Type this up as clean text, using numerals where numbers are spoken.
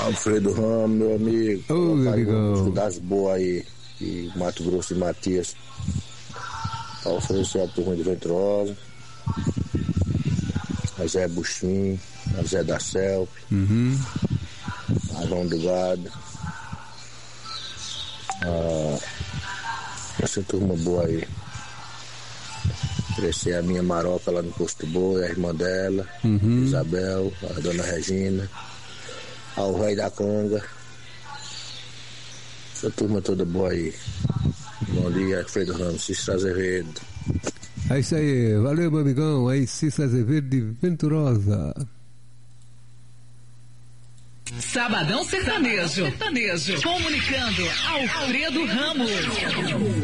Alfredo Ramos, meu amigo. Ô, meu amigão. Das boas aí, de Mato Grosso e Matias. Pra oferecer a turma de Venturosa. A Zé Buxim, a Zé da Selp. Arão do Gado. Essa turma boa aí. Oferecer a minha Maroca lá no Posto Boi, a irmã dela, Isabel, a dona Regina, ao Rei da Canga. Essa turma toda boa aí. Bom dia, Alfredo Ramos, Cícero Azevedo. É isso aí, valeu, meu amigão. Aí, Cícero Azevedo de Venturosa. Sabadão Sertanejo. Comunicando Alfredo Ramos.